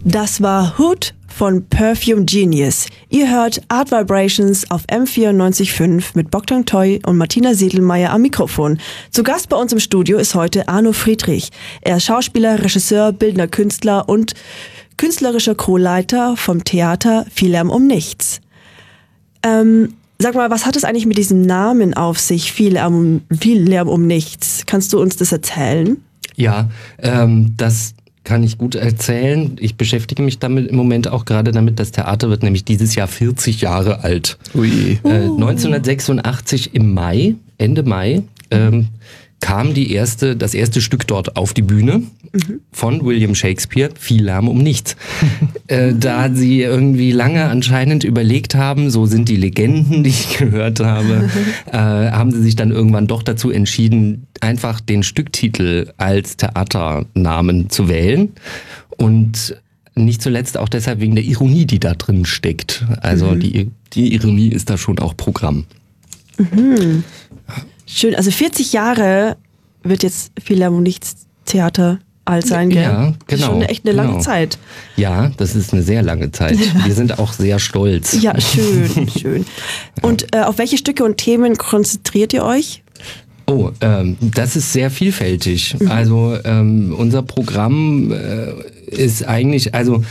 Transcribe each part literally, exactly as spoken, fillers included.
Das war Hood von Perfume Genius. Ihr hört Art Vibrations auf M vierundneunzig Komma fünf mit Bogdan Toy und Martina Sedelmeier am Mikrofon. Zu Gast bei uns im Studio ist heute Arno Friedrich. Er ist Schauspieler, Regisseur, bildender Künstler und künstlerischer Co-Leiter vom Theater Viel Lärm um Nichts. Ähm, sag mal, was hat es eigentlich mit diesem Namen auf sich, Viel Lärm um, Viel Lärm um Nichts? Kannst du uns das erzählen? Ja, ähm, das kann ich gut erzählen. Ich beschäftige mich damit im Moment auch gerade damit. Das Theater wird nämlich dieses Jahr vierzig Jahre alt. Ui. Äh, neunzehnhundertsechsundachtzig im Mai, Ende Mai, ähm, kam die erste, das erste Stück dort auf die Bühne mhm. von William Shakespeare, Viel Lärm um Nichts. äh, da sie irgendwie lange anscheinend überlegt haben, so sind die Legenden, die ich gehört habe, äh, haben sie sich dann irgendwann doch dazu entschieden, einfach den Stücktitel als Theaternamen zu wählen. Und nicht zuletzt auch deshalb wegen der Ironie, die da drin steckt. Also mhm. die, die Ironie ist da schon auch Programm. Mhm. Schön, also vierzig Jahre wird jetzt Viel Lärm um Nichts Theater alt sein, gell? Ja, genau. Das ist schon echt eine lange genau. Zeit. Ja, das ist eine sehr lange Zeit. Wir sind auch sehr stolz. Ja, schön, schön. Und äh, auf welche Stücke und Themen konzentriert ihr euch? Oh, ähm, das ist sehr vielfältig. Mhm. Also ähm, unser Programm äh, ist eigentlich, also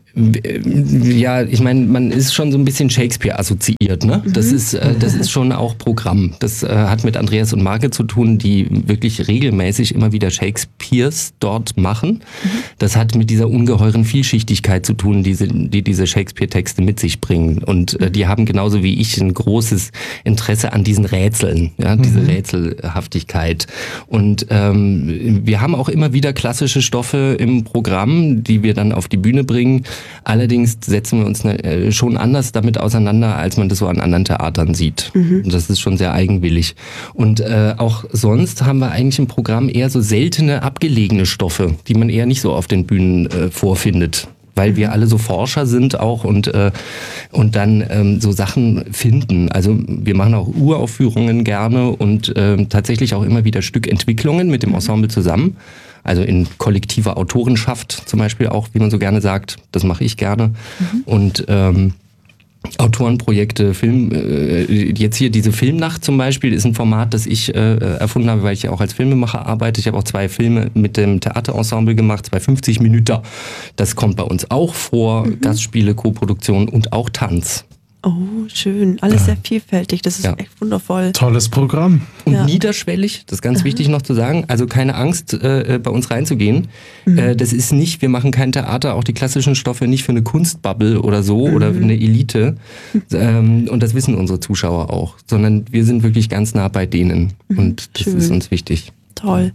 ja, ich meine, man ist schon so ein bisschen Shakespeare assoziiert, ne? Das mhm. ist, äh, das ist schon auch Programm. Das äh, hat mit Andreas und Marke zu tun, die wirklich regelmäßig immer wieder Shakespeares dort machen. Mhm. Das hat mit dieser ungeheuren Vielschichtigkeit zu tun, die, sie, die diese Shakespeare-Texte mit sich bringen. Und äh, die haben genauso wie ich ein großes Interesse an diesen Rätseln, ja, diese mhm. Rätselhaftigkeit. Und ähm, wir haben auch immer wieder klassische Stoffe im Programm, die wir dann auf die Bühne bringen. Allerdings setzen wir uns ne, schon anders damit auseinander, als man das so an anderen Theatern sieht. Mhm. Das ist schon sehr eigenwillig. Und äh, auch sonst haben wir eigentlich im Programm eher so seltene, abgelegene Stoffe, die man eher nicht so auf den Bühnen äh, vorfindet. Weil wir alle so Forscher sind auch und äh, und dann ähm, so Sachen finden. Also wir machen auch Uraufführungen gerne und äh, tatsächlich auch immer wieder Stückentwicklungen mit dem Ensemble zusammen. Also in kollektiver Autorenschaft zum Beispiel auch, wie man so gerne sagt. Das mache ich gerne. Mhm. Und ähm, Autorenprojekte, Film, äh, jetzt hier diese Filmnacht zum Beispiel ist ein Format, das ich äh, erfunden habe, weil ich ja auch als Filmemacher arbeite. Ich habe auch zwei Filme mit dem Theaterensemble gemacht, zwei fünfzig Minuten. Das kommt bei uns auch vor, mhm. Gastspiele, Koproduktion und auch Tanz. Oh, schön. Alles sehr vielfältig. Das ist ja. echt wundervoll. Tolles Programm. Und ja. niederschwellig, das ist ganz Aha. wichtig noch zu sagen, also keine Angst, äh, bei uns reinzugehen. Mhm. Äh, das ist nicht, wir machen kein Theater, auch die klassischen Stoffe nicht für eine Kunstbubble oder so mhm. oder eine Elite. Ähm, und das wissen unsere Zuschauer auch, sondern wir sind wirklich ganz nah bei denen. Mhm. Und das Schön. Ist uns wichtig. Toll.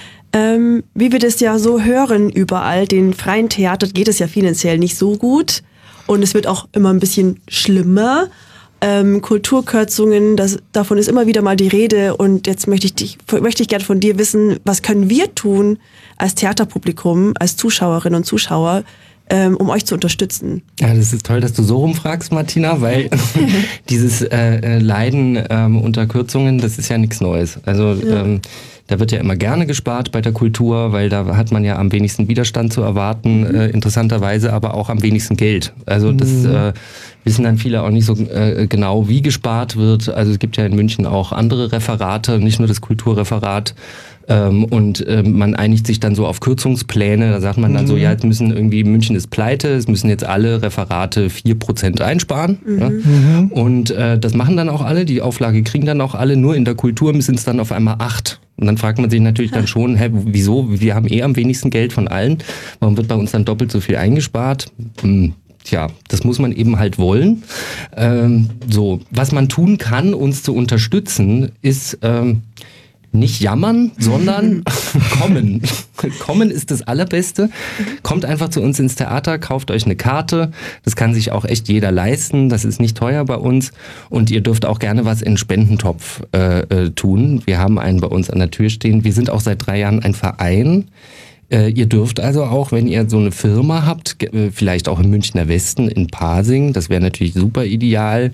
Ähm, wie wir das ja so hören überall, den freien Theatern geht es ja finanziell nicht so gut. Und es wird auch immer ein bisschen schlimmer. Ähm, Kulturkürzungen, das, davon ist immer wieder mal die Rede. Und jetzt möchte ich dich, möchte ich gerne von dir wissen, was können wir tun als Theaterpublikum, als Zuschauerinnen und Zuschauer, ähm, um euch zu unterstützen? Ja, das ist toll, dass du so rumfragst, Martina, weil dieses äh, Leiden ähm, unter Kürzungen, das ist ja nichts Neues. Also ja. ähm, da wird ja immer gerne gespart bei der Kultur, weil da hat man ja am wenigsten Widerstand zu erwarten, mhm. äh, interessanterweise aber auch am wenigsten Geld. Also das mhm. äh, wissen dann viele auch nicht so äh, genau, wie gespart wird. Also es gibt ja in München auch andere Referate, nicht nur das Kulturreferat. Ähm, und äh, man einigt sich dann so auf Kürzungspläne. Da sagt man dann mhm. so, ja, jetzt müssen irgendwie, München ist pleite, es müssen jetzt alle Referate vier Prozent einsparen. Mhm. Ja? Mhm. Und äh, das machen dann auch alle, die Auflage kriegen dann auch alle, nur in der Kultur sind es dann auf einmal acht. Und dann fragt man sich natürlich dann schon, hä, wieso? Wir haben eh am wenigsten Geld von allen. Warum wird bei uns dann doppelt so viel eingespart? Hm. Tja, das muss man eben halt wollen. Ähm, so, was man tun kann, uns zu unterstützen, ist ähm, nicht jammern, sondern kommen. Kommen ist das Allerbeste. Kommt einfach zu uns ins Theater, kauft euch eine Karte. Das kann sich auch echt jeder leisten. Das ist nicht teuer bei uns. Und ihr dürft auch gerne was in Spendentopf äh, äh, tun. Wir haben einen bei uns an der Tür stehen. Wir sind auch seit drei Jahren ein Verein. Äh, ihr dürft also auch, wenn ihr so eine Firma habt, äh, vielleicht auch im Münchner Westen, in Pasing, das wäre natürlich super ideal.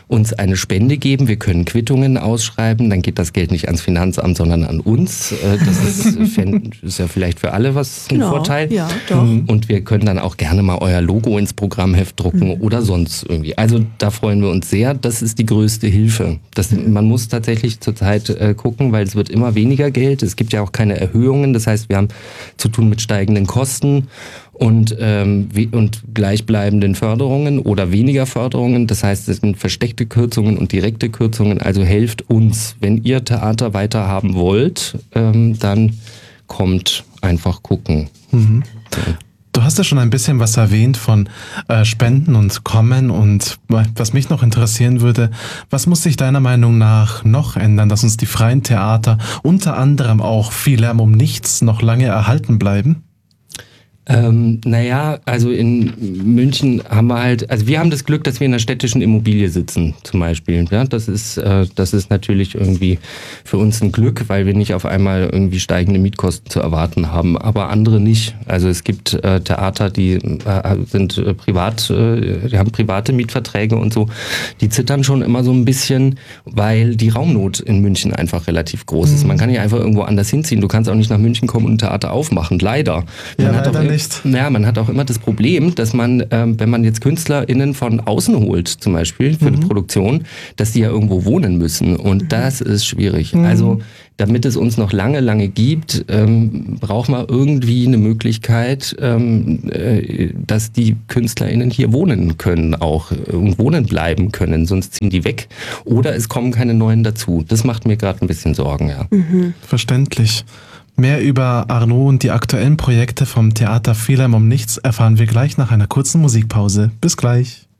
uns eine Spende geben, wir können Quittungen ausschreiben, dann geht das Geld nicht ans Finanzamt, sondern an uns. Das ist, ist ja vielleicht für alle was ein genau, Vorteil. Ja, doch. Und wir können dann auch gerne mal euer Logo ins Programmheft drucken mhm. oder sonst irgendwie. Also da freuen wir uns sehr. Das ist die größte Hilfe. Das, man muss tatsächlich zurzeit äh, gucken, weil es wird immer weniger Geld. Es gibt ja auch keine Erhöhungen. Das heißt, wir haben zu tun mit steigenden Kosten und, ähm, wie, und gleichbleibenden Förderungen oder weniger Förderungen. Das heißt, es sind versteckte Kürzungen und direkte Kürzungen. Also helft uns. Wenn ihr Theater weiter haben wollt, ähm, dann kommt einfach gucken. Mhm. So. Du hast ja schon ein bisschen was erwähnt von äh, Spenden und Kommen und was mich noch interessieren würde, was muss sich deiner Meinung nach noch ändern, dass uns die freien Theater, unter anderem auch Viel Lärm um nichts, noch lange erhalten bleiben? Ähm, naja, also in München haben wir halt, also wir haben das Glück, dass wir in einer städtischen Immobilie sitzen, zum Beispiel. Ja, das ist, äh, das ist natürlich irgendwie für uns ein Glück, weil wir nicht auf einmal irgendwie steigende Mietkosten zu erwarten haben, aber andere nicht. Also es gibt äh, Theater, die äh, sind äh, privat, äh, die haben private Mietverträge und so. Die zittern schon immer so ein bisschen, weil die Raumnot in München einfach relativ groß ist. Man kann nicht einfach irgendwo anders hinziehen. Du kannst auch nicht nach München kommen und ein Theater aufmachen, leider. Man ja, hat leider auch nicht. Ja, man hat auch immer das Problem, dass man, ähm, wenn man jetzt KünstlerInnen von außen holt, zum Beispiel für mhm. die Produktion, dass die ja irgendwo wohnen müssen. Und das ist schwierig. Mhm. Also, damit es uns noch lange, lange gibt, ähm, braucht man irgendwie eine Möglichkeit, ähm, äh, dass die KünstlerInnen hier wohnen können auch äh, und wohnen bleiben können. Sonst ziehen die weg. Oder es kommen keine neuen dazu. Das macht mir gerade ein bisschen Sorgen, ja. Mhm. Verständlich. Mehr über Arnaud und die aktuellen Projekte vom Theater Viel Lärm um nichts erfahren wir gleich nach einer kurzen Musikpause. Bis gleich.